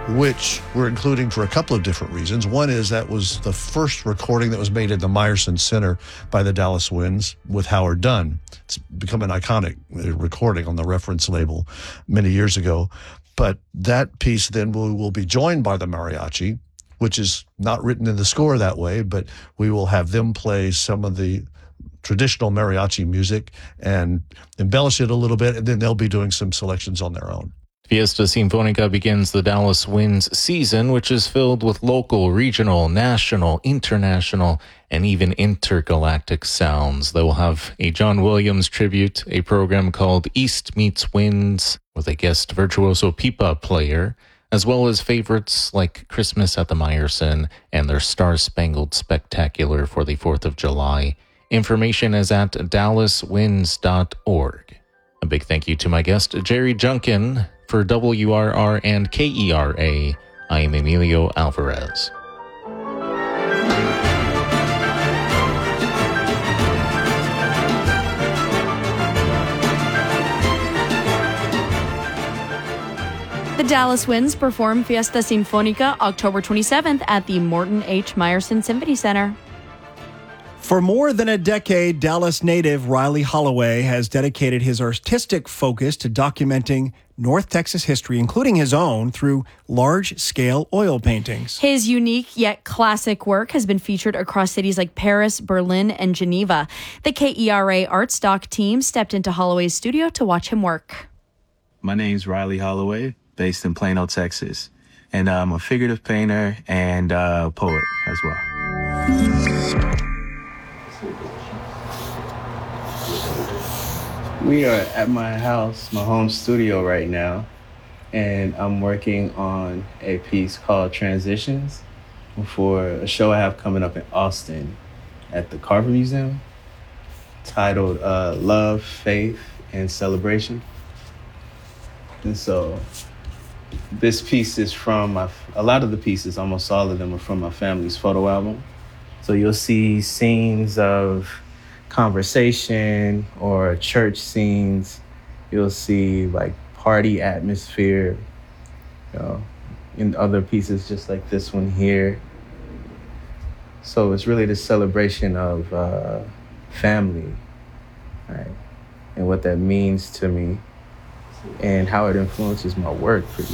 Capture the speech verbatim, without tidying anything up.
which we're including for a couple of different reasons. One is that was the first recording that was made at the Meyerson Center by the Dallas Winds with Howard Dunn. It's become an iconic recording on the reference label many years ago. But that piece then will, will be joined by the mariachi, which is not written in the score that way, but we will have them play some of the traditional mariachi music and embellish it a little bit, and then they'll be doing some selections on their own. Fiesta Sinfónica begins the Dallas Winds season, which is filled with local, regional, national, international, and even intergalactic sounds. They will have a John Williams tribute, a program called East Meets Winds with a guest virtuoso pipa player, as well as favorites like Christmas at the Meyerson and their Star-Spangled Spectacular for the fourth of July. Information is at dallas winds dot org. A big thank you to my guest, Jerry Junkin. For W R R and K E R A, I am Emilio Alvarez. The Dallas Winds perform Fiesta Sinfónica October twenty-seventh at the Morton H. Meyerson Symphony Center. For more than a decade, Dallas native Riley Holloway has dedicated his artistic focus to documenting North Texas history, including his own, through large-scale oil paintings. His unique yet classic work has been featured across cities like Paris, Berlin, and Geneva. The K E R A Art Stock team stepped into Holloway's studio to watch him work. My name's Riley Holloway, based in Plano, Texas, and I'm a figurative painter and a poet as well. We are at my house, my home studio right now, and I'm working on a piece called Transitions for a show I have coming up in Austin at the Carver Museum, titled uh, Love, Faith, and Celebration. And so this piece is from, my, a lot of the pieces, almost all of them are from my family's photo album. So you'll see scenes of conversation or church scenes. You'll see like party atmosphere, you know, in other pieces just like this one here. So it's really the celebration of uh, family, right? And what that means to me and how it influences my work pretty